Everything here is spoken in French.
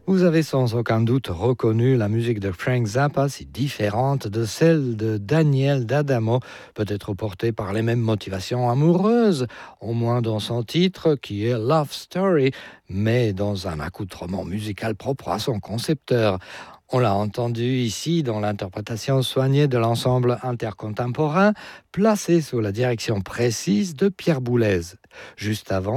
Vous avez sans aucun doute reconnu la musique de Frank Zappa, si différente de celle de Daniel D'Adamo, peut-être portée par les mêmes motivations amoureuses, au moins dans son titre qui est Love Story, mais dans un accoutrement musical propre à son concepteur. On l'a entendu ici dans l'interprétation soignée de l'ensemble intercontemporain, placé sous la direction précise de Pierre Boulez. Juste avant,